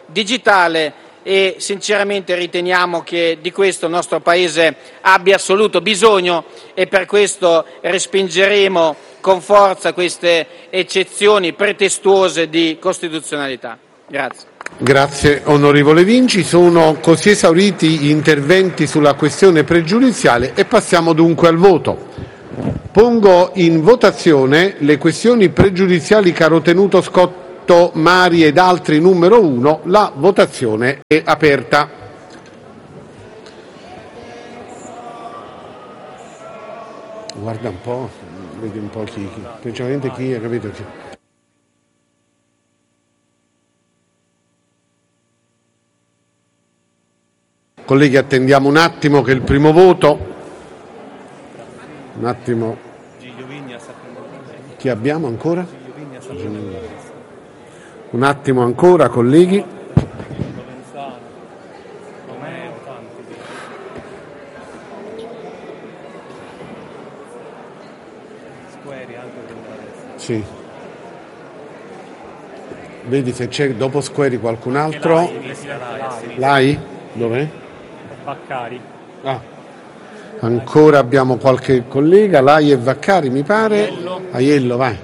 digitale e sinceramente riteniamo che di questo il nostro Paese abbia assoluto bisogno e per questo respingeremo con forza queste eccezioni pretestuose di costituzionalità. Grazie. Grazie onorevole Vinci, sono così esauriti gli interventi sulla questione pregiudiziale e passiamo dunque al voto. Pongo in votazione le questioni pregiudiziali Carotenuto, Scotto, Mari ed altri numero uno. La votazione è aperta. Guarda un po', vedi un po' chi, chi principalmente chi ha capito chi. Colleghi, attendiamo un attimo che il primo voto. Un attimo. Chi abbiamo ancora? Un attimo ancora, colleghi. Sì. Vedi se c'è dopo Squeri qualcun altro. Lai? Dov'è? Vaccari. Ah. Ancora abbiamo qualche collega, Lai e Vaccari mi pare. Aiello, vai.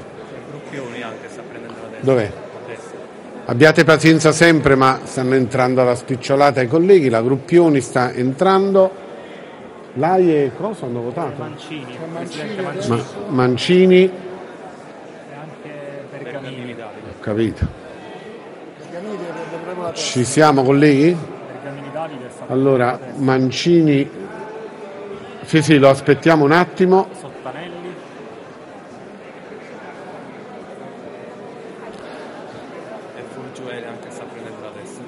Dov'è? Abbiate pazienza sempre, ma stanno entrando alla spicciolata i colleghi, la Gruppioni sta entrando. Lai e cosa hanno votato? Mancini. Mancini. Ma, Mancini. E anche Bergamini. Ho capito. Ci siamo colleghi? Allora, Mancini, sì sì, lo aspettiamo un attimo. Sottanelli. E Furgiuele anche sta prendendo la testa.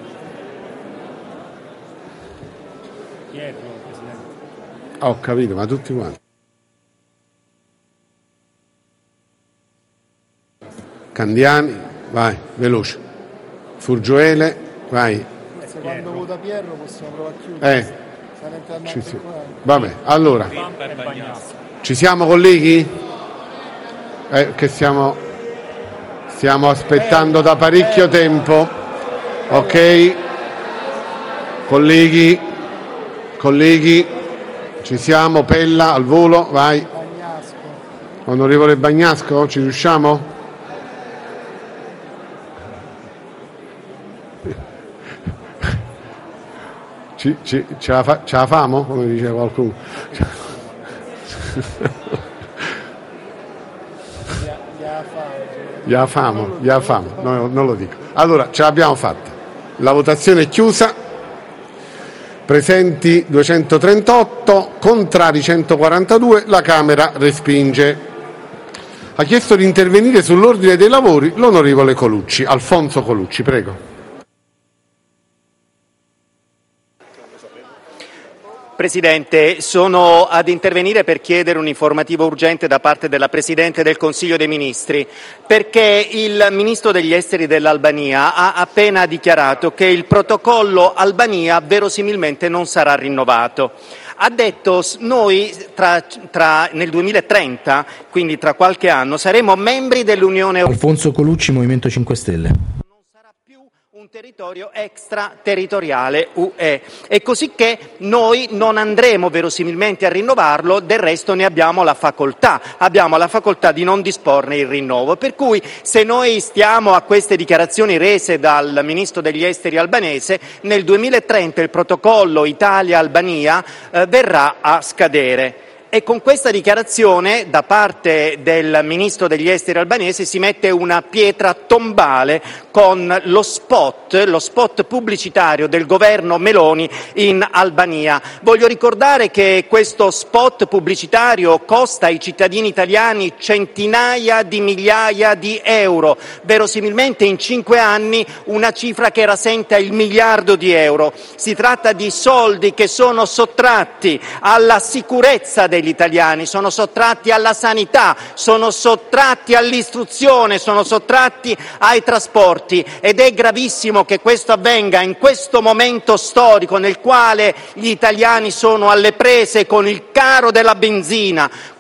Pietro, Presidente. Ho capito, ma tutti quanti. Candiani, vai, veloce. Furgiuele, vai. Quando vota Pierro possiamo provare a chiudere. Eh, ci si... Vabbè, allora, ci siamo colleghi? Eh, che stiamo, stiamo aspettando da parecchio tempo. Ok, colleghi, colleghi, ci siamo. Pella al volo, vai. Onorevole Bagnasco, ci riusciamo? Ci, ci, ce, la fa, ce la famo? Come dice qualcuno. Gliela famo, gliela famo, no, non lo dico. Allora, ce l'abbiamo fatta. La votazione è chiusa. Presenti duecentotrentotto, contrari centoquarantadue, la Camera respinge. Ha chiesto di intervenire sull'ordine dei lavori l'onorevole Colucci. Alfonso Colucci, prego. Presidente, sono ad intervenire per chiedere un'informativa urgente da parte della Presidente del Consiglio dei Ministri, perché il Ministro degli Esteri dell'Albania ha appena dichiarato che il protocollo Albania verosimilmente non sarà rinnovato. Ha detto noi tra, tra, nel duemilatrenta, quindi tra qualche anno, saremo membri dell'Unione Europea. Alfonso Colucci, Movimento cinque Stelle. Un territorio extraterritoriale U E e così che noi non andremo verosimilmente a rinnovarlo, del resto ne abbiamo la facoltà, abbiamo la facoltà di non disporne il rinnovo, per cui se noi stiamo a queste dichiarazioni rese dal Ministro degli Esteri albanese, nel duemilatrenta il protocollo Italia-Albania eh, verrà a scadere. E con questa dichiarazione da parte del Ministro degli Esteri albanese si mette una pietra tombale con lo spot, lo spot pubblicitario del governo Meloni in Albania. Voglio ricordare che questo spot pubblicitario costa ai cittadini italiani centinaia di migliaia di euro, verosimilmente in cinque anni una cifra che rasenta il miliardo di euro. Si tratta di soldi che sono sottratti alla sicurezza degli italiani, sono sottratti alla sanità, sono sottratti all'istruzione, sono sottratti ai trasporti ed è gravissimo che questo avvenga in questo momento storico nel quale gli italiani sono alle prese con il caro della benzina,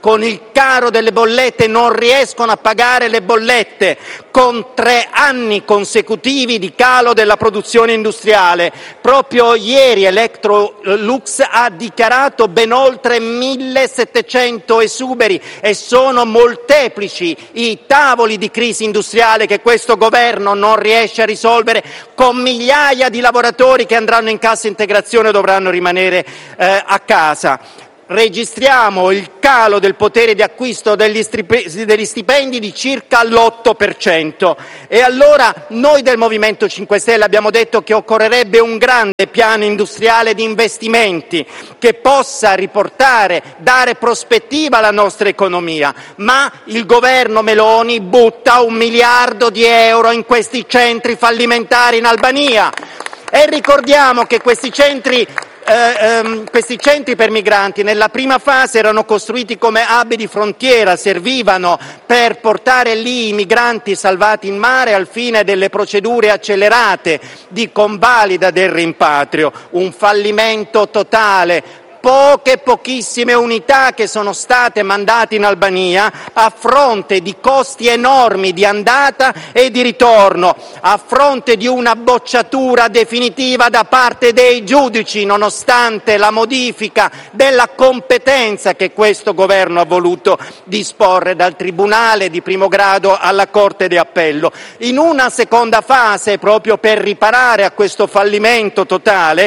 con il caro delle bollette non riescono a pagare le bollette, con tre anni consecutivi di calo della produzione industriale. Proprio ieri Electrolux ha dichiarato ben oltre millesettecento esuberi e sono molteplici i tavoli di crisi industriale che questo governo non riesce a risolvere, con migliaia di lavoratori che andranno in cassa integrazione e dovranno rimanere eh, a casa. Registriamo il calo del potere di acquisto degli stipendi di circa l'otto per cento e allora noi del Movimento cinque Stelle abbiamo detto che occorrerebbe un grande piano industriale di investimenti che possa riportare, dare prospettiva alla nostra economia, ma il governo Meloni butta un miliardo di euro in questi centri fallimentari in Albania e ricordiamo che questi centri Eh, ehm, questi centri per migranti nella prima fase erano costruiti come hub di frontiera, servivano per portare lì i migranti salvati in mare al fine delle procedure accelerate di convalida del rimpatrio. Un fallimento totale. Poche, pochissime unità che sono state mandate in Albania a fronte di costi enormi di andata e di ritorno, a fronte di una bocciatura definitiva da parte dei giudici, nonostante la modifica della competenza che questo governo ha voluto disporre dal Tribunale di primo grado alla Corte di Appello. In una seconda fase, proprio per riparare a questo fallimento totale,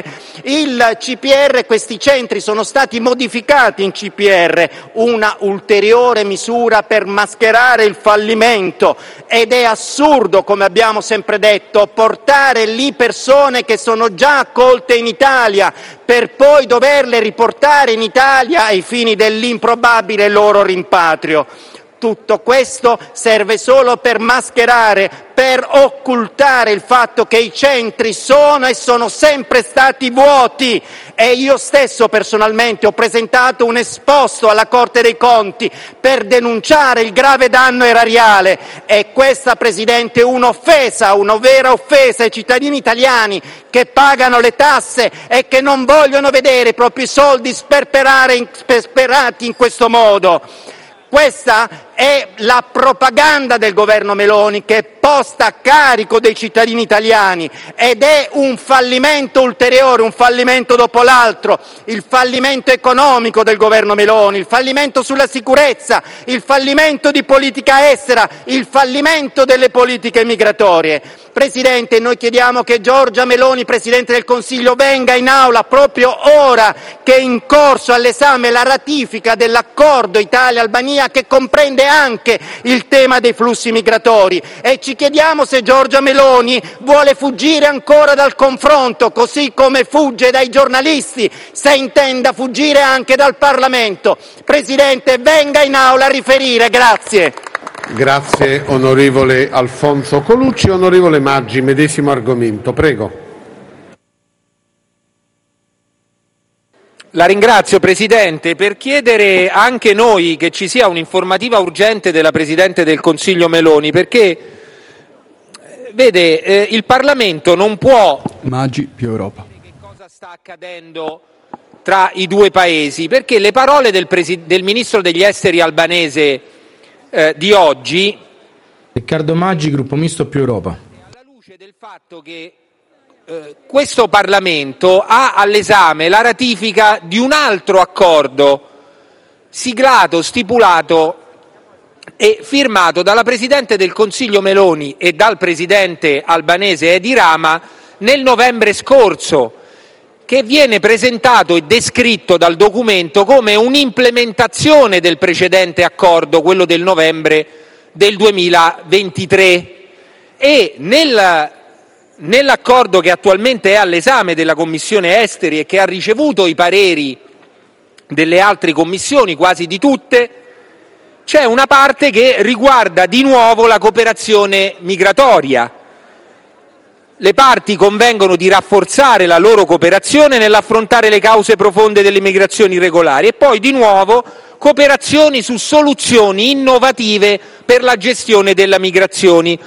il C P R, questi centri sono stati modificati in C P R, una ulteriore misura per mascherare il fallimento, ed è assurdo, come abbiamo sempre detto, portare lì persone che sono già accolte in Italia per poi doverle riportare in Italia ai fini dell'improbabile loro rimpatrio. Tutto questo serve solo per mascherare, per occultare il fatto che i centri sono e sono sempre stati vuoti e io stesso personalmente ho presentato un esposto alla Corte dei Conti per denunciare il grave danno erariale e questa, Presidente, è un'offesa, una vera offesa ai cittadini italiani che pagano le tasse e che non vogliono vedere i propri soldi sperperare, sperperati in questo modo. Questa è la propaganda del governo Meloni che è posta a carico dei cittadini italiani ed è un fallimento ulteriore, un fallimento dopo l'altro, il fallimento economico del governo Meloni, il fallimento sulla sicurezza, il fallimento di politica estera, il fallimento delle politiche migratorie. Presidente, noi chiediamo che Giorgia Meloni, Presidente del Consiglio, venga in aula proprio ora che è in corso all'esame la ratifica dell'accordo Italia-Albania che comprende anche il tema dei flussi migratori e ci chiediamo se Giorgia Meloni vuole fuggire ancora dal confronto, così come fugge dai giornalisti, se intenda fuggire anche dal Parlamento. Presidente, venga in aula a riferire. Grazie. Grazie onorevole Alfonso Colucci. Onorevole Maggi, medesimo argomento, prego. La ringrazio, Presidente, per chiedere anche noi che ci sia un'informativa urgente della Presidente del Consiglio Meloni, perché, vede, eh, il Parlamento non può... Maggi più Europa. ...che cosa sta accadendo tra i due paesi, perché le parole del, presi- del Ministro degli Esteri albanese eh, di oggi... Riccardo Maggi, Gruppo Misto più Europa. Alla luce del fatto che Eh, questo Parlamento ha all'esame la ratifica di un altro accordo siglato, stipulato e firmato dalla Presidente del Consiglio Meloni e dal Presidente albanese Edi Rama nel novembre scorso, che viene presentato e descritto dal documento come un'implementazione del precedente accordo, quello del novembre del duemilaventitré, e nel Nell'accordo che attualmente è all'esame della Commissione Esteri e che ha ricevuto i pareri delle altre commissioni, quasi di tutte, c'è una parte che riguarda di nuovo la cooperazione migratoria. Le parti convengono di rafforzare la loro cooperazione nell'affrontare le cause profonde delle migrazioni irregolari e poi di nuovo cooperazioni su soluzioni innovative per la gestione delle migrazioni.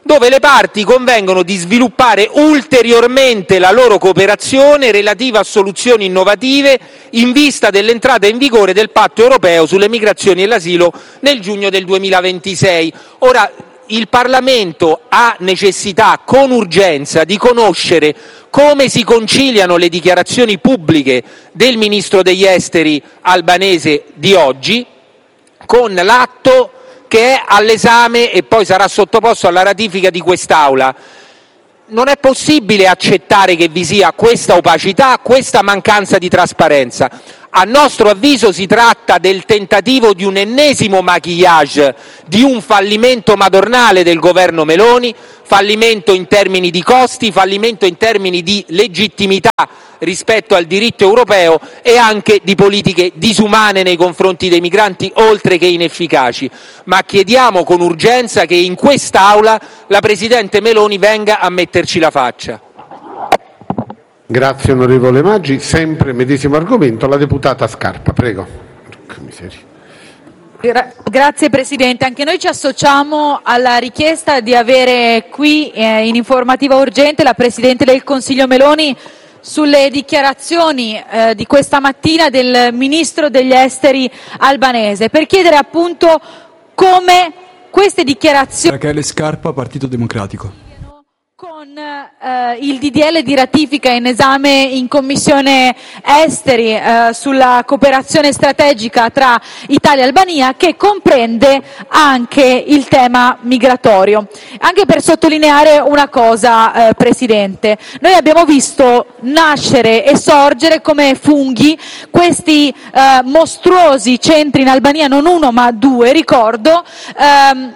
dove le parti convengono di sviluppare ulteriormente la loro cooperazione relativa a soluzioni innovative in vista dell'entrata in vigore del Patto europeo sulle migrazioni e l'asilo nel giugno del duemilaventisei. Ora, il Parlamento ha necessità, con urgenza, di conoscere come si conciliano le dichiarazioni pubbliche del Ministro degli Esteri albanese di oggi con l'atto che è all'esame e poi sarà sottoposto alla ratifica di quest'Aula. Non è possibile accettare che vi sia questa opacità, questa mancanza di trasparenza. A nostro avviso si tratta del tentativo di un ennesimo maquillage di un fallimento madornale del governo Meloni, fallimento in termini di costi, fallimento in termini di legittimità rispetto al diritto europeo e anche di politiche disumane nei confronti dei migranti, oltre che inefficaci. Ma chiediamo con urgenza che in quest'Aula la Presidente Meloni venga a metterci la faccia. Grazie onorevole Maggi, sempre medesimo argomento, la deputata Scarpa, prego. Gra- grazie Presidente, anche noi ci associamo alla richiesta di avere qui eh, in informativa urgente la Presidente del Consiglio Meloni sulle dichiarazioni eh, di questa mattina del Ministro degli Esteri albanese, per chiedere appunto come queste dichiarazioni... Rachele Scarpa, Partito Democratico. Con eh, il D D L di ratifica in esame in Commissione Esteri eh, sulla cooperazione strategica tra Italia e Albania, che comprende anche il tema migratorio. Anche per sottolineare una cosa, eh, Presidente, noi abbiamo visto nascere e sorgere come funghi questi eh, mostruosi centri in Albania, non uno ma due, ricordo, ehm,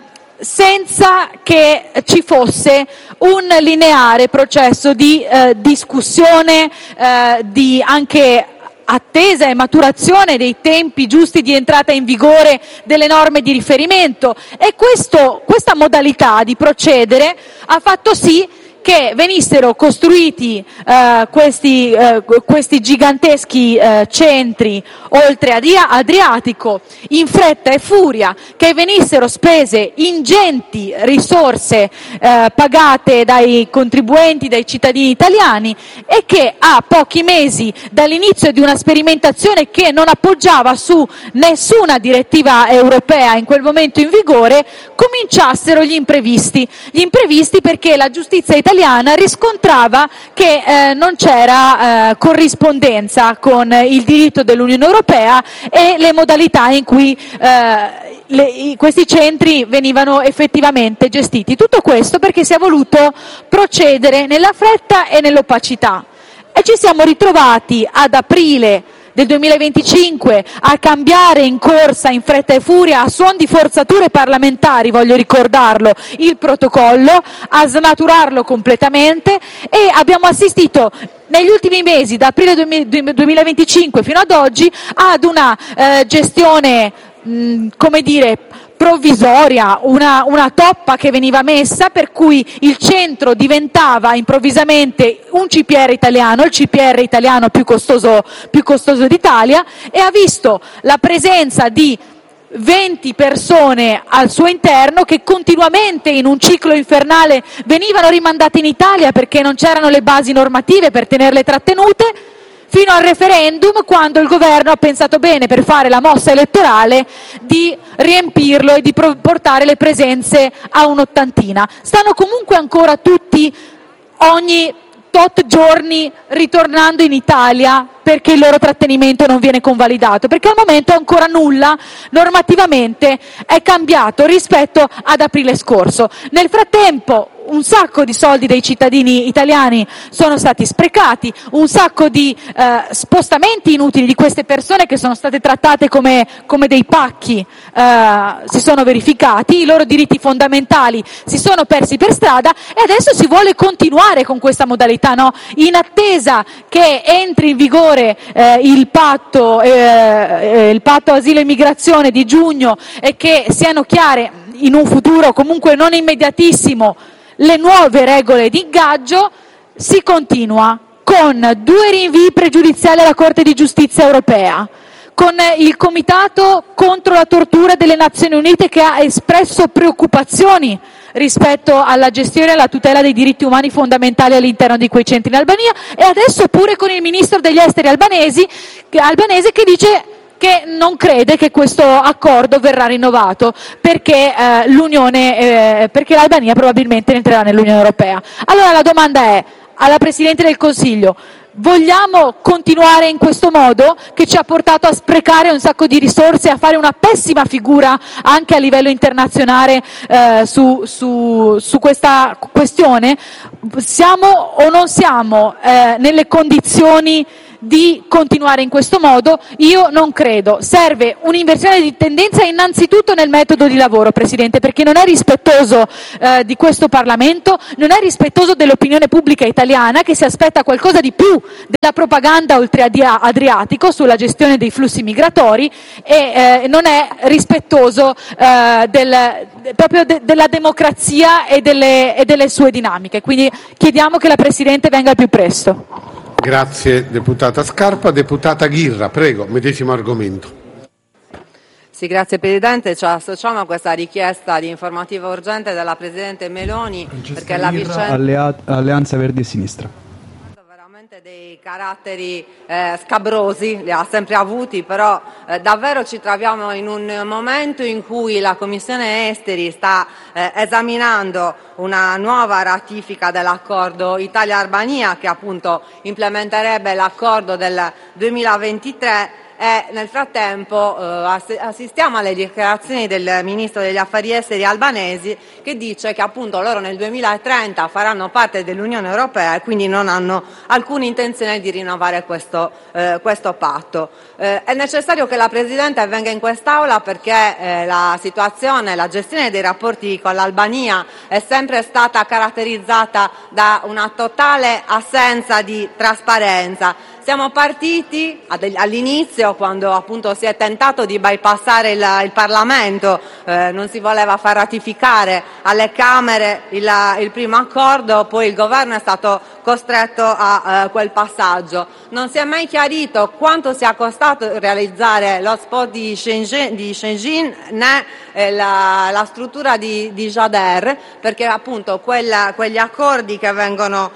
senza che ci fosse un lineare processo di eh, discussione, eh, di anche attesa e maturazione dei tempi giusti di entrata in vigore delle norme di riferimento, e questo, questa modalità di procedere ha fatto sì che venissero costruiti eh, questi, eh, questi giganteschi eh, centri oltre Adriatico in fretta e furia, che venissero spese ingenti risorse eh, pagate dai contribuenti, dai cittadini italiani, e che a pochi mesi dall'inizio di una sperimentazione che non appoggiava su nessuna direttiva europea in quel momento in vigore, cominciassero gli imprevisti. Gli imprevisti perché la giustizia italiana riscontrava che eh, non c'era eh, corrispondenza con il diritto dell'Unione Europea e le modalità in cui eh, le, i, questi centri venivano effettivamente gestiti. Tutto questo perché si è voluto procedere nella fretta e nell'opacità, e ci siamo ritrovati ad aprile del duemilaventicinque a cambiare in corsa, in fretta e furia, a suon di forzature parlamentari, voglio ricordarlo, il protocollo, a snaturarlo completamente, e abbiamo assistito negli ultimi mesi, da aprile duemilaventicinque fino ad oggi, ad una eh, gestione, mh, come dire, provvisoria, una, una toppa che veniva messa, per cui il centro diventava improvvisamente un C P R italiano, il C P R italiano più costoso, più costoso d'Italia, e ha visto la presenza di venti persone al suo interno che continuamente in un ciclo infernale venivano rimandate in Italia perché non c'erano le basi normative per tenerle trattenute, fino al referendum, quando il governo ha pensato bene, per fare la mossa elettorale, di riempirlo e di portare le presenze a un'ottantina. Stanno comunque ancora tutti, ogni tot giorni, ritornando in Italia perché il loro trattenimento non viene convalidato, perché al momento ancora nulla normativamente è cambiato rispetto ad aprile scorso. Nel frattempo un sacco di soldi dei cittadini italiani sono stati sprecati, un sacco di eh, spostamenti inutili di queste persone che sono state trattate come, come dei pacchi eh, si sono verificati, i loro diritti fondamentali si sono persi per strada, e adesso si vuole continuare con questa modalità, no? In attesa che entri in vigore eh, il patto, eh, il patto asilo e immigrazione di giugno, e che siano chiare in un futuro comunque non immediatissimo le nuove regole di ingaggio, si continua con due rinvii pregiudiziali alla Corte di Giustizia europea, con il Comitato contro la tortura delle Nazioni Unite che ha espresso preoccupazioni rispetto alla gestione e alla tutela dei diritti umani fondamentali all'interno di quei centri in Albania, e adesso pure con il ministro degli esteri albanesi, che, albanese che dice che non crede che questo accordo verrà rinnovato perché, eh, l'Unione, eh, perché l'Albania probabilmente entrerà nell'Unione Europea. Allora la domanda è alla Presidente del Consiglio: vogliamo continuare in questo modo, che ci ha portato a sprecare un sacco di risorse e a fare una pessima figura anche a livello internazionale eh, su, su, su questa questione? Siamo o non siamo eh, nelle condizioni di continuare in questo modo? Io non credo. Serve un'inversione di tendenza innanzitutto nel metodo di lavoro, Presidente, perché non è rispettoso eh, di questo Parlamento, non è rispettoso dell'opinione pubblica italiana, che si aspetta qualcosa di più della propaganda oltre-adriatico sulla gestione dei flussi migratori, e eh, non è rispettoso eh, del, proprio de, della democrazia e delle, e delle sue dinamiche. Quindi chiediamo che la Presidente venga al più presto. Grazie deputata Scarpa. Deputata Ghirra, prego, medesimo argomento. Sì, grazie Presidente. Ci associamo a questa richiesta di informativa urgente della Presidente Meloni, Francesca perché la Ghirra, vicenda... Allea- Alleanza Verdi e Sinistra. dei caratteri eh, scabrosi, li ha sempre avuti, però eh, davvero ci troviamo in un momento in cui la Commissione Esteri sta eh, esaminando una nuova ratifica dell'accordo Italia-Albania, che appunto implementerebbe l'accordo del duemilaventitré, e nel frattempo eh, assistiamo alle dichiarazioni del Ministro degli Affari Esteri albanesi, che dice che appunto loro nel duemilatrenta faranno parte dell'Unione Europea e quindi non hanno alcuna intenzione di rinnovare questo, eh, questo patto. Eh, è necessario che la Presidente venga in quest'Aula, perché eh, la situazione, la gestione dei rapporti con l'Albania è sempre stata caratterizzata da una totale assenza di trasparenza. Siamo partiti all'inizio, quando appunto si è tentato di bypassare il, il Parlamento, eh, non si voleva far ratificare alle Camere il, il primo accordo, poi il governo è stato costretto a eh, quel passaggio. Non si è mai chiarito quanto sia costato realizzare l'hotspot di Shenzhen, di Shenzhen né eh, la, la struttura di, di Jader, perché appunto quella, quegli accordi che vengono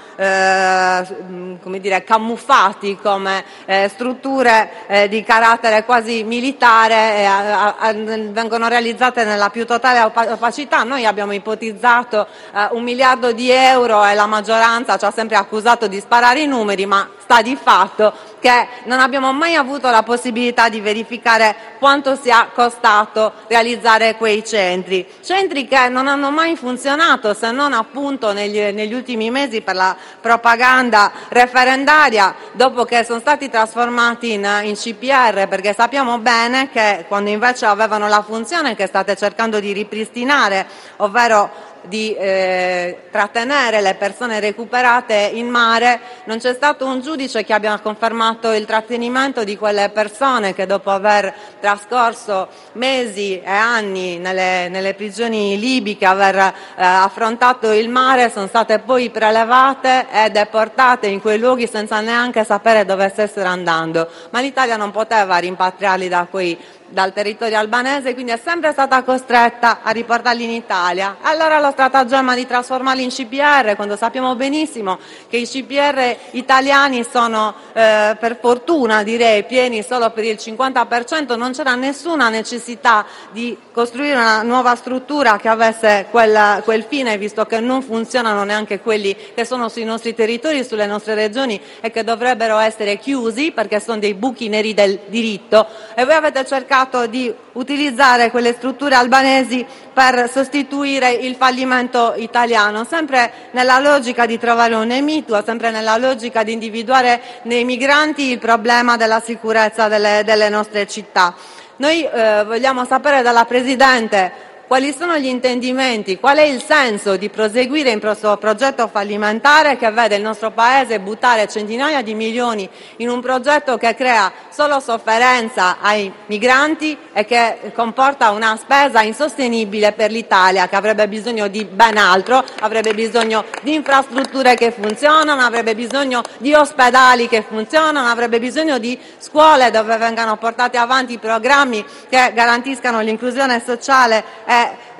eh, come dire, camuffati come eh, strutture eh, di carattere quasi militare eh, a, a, vengono realizzate nella più totale opacità. Noi abbiamo ipotizzato eh, un miliardo di euro e la maggioranza ci ha sempre accusato di sparare i numeri, ma sta di fatto che non abbiamo mai avuto la possibilità di verificare quanto sia costato realizzare quei centri, centri che non hanno mai funzionato, se non appunto negli, negli ultimi mesi per la propaganda referendaria, dopo che sono stati trasformati in, in C P R, perché sappiamo bene che quando invece avevano la funzione che state cercando di ripristinare, ovvero di eh, trattenere le persone recuperate in mare, non c'è stato un giudice che abbia confermato il trattenimento di quelle persone che, dopo aver trascorso mesi e anni nelle, nelle prigioni libiche, aver eh, affrontato il mare, sono state poi prelevate e deportate in quei luoghi senza neanche sapere dove stessero andando. Ma l'Italia non poteva rimpatriarli da quei dal territorio albanese, quindi è sempre stata costretta a riportarli in Italia. Allora lo stratagemma di trasformarli in C P R, quando sappiamo benissimo che i C P R italiani sono eh, per fortuna direi pieni solo per il cinquanta per cento, non c'era nessuna necessità di costruire una nuova struttura che avesse quel, quel fine, visto che non funzionano neanche quelli che sono sui nostri territori, sulle nostre regioni, e che dovrebbero essere chiusi perché sono dei buchi neri del diritto. E voi avete cercato di utilizzare quelle strutture albanesi per sostituire il fallimento italiano, sempre nella logica di trovare un nemico, sempre nella logica di individuare nei migranti il problema della sicurezza delle, delle nostre città. Noi eh, vogliamo sapere dalla Presidente quali sono gli intendimenti, qual è il senso di proseguire in questo progetto fallimentare che vede il nostro Paese buttare centinaia di milioni in un progetto che crea solo sofferenza ai migranti e che comporta una spesa insostenibile per l'Italia, che avrebbe bisogno di ben altro, avrebbe bisogno di infrastrutture che funzionano, avrebbe bisogno di ospedali che funzionano, avrebbe bisogno di scuole dove vengano portati avanti programmi che garantiscano l'inclusione sociale e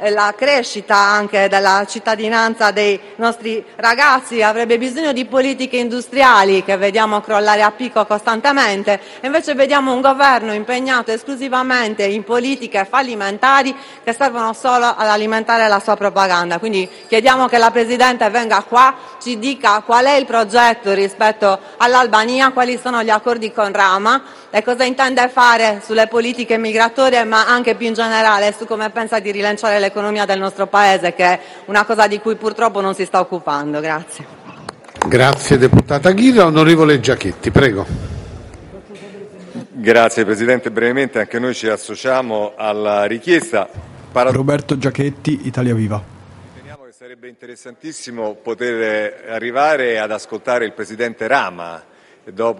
la crescita anche della cittadinanza dei nostri ragazzi, avrebbe bisogno di politiche industriali che vediamo crollare a picco costantemente, e invece vediamo un governo impegnato esclusivamente in politiche fallimentari che servono solo ad alimentare la sua propaganda. Quindi chiediamo che la Presidente venga qua, ci dica qual è il progetto rispetto all'Albania, quali sono gli accordi con Rama e cosa intende fare sulle politiche migratorie, ma anche più in generale su come pensa di rilanciare l'economia del nostro Paese, che è una cosa di cui purtroppo non si sta occupando. Grazie. Grazie deputata Ghirra. Onorevole Giachetti, prego. Grazie Presidente, brevemente anche noi ci associamo alla richiesta. Parad- Roberto Giachetti, Italia Viva. Riteniamo che sarebbe interessantissimo poter arrivare ad ascoltare il Presidente Rama dopo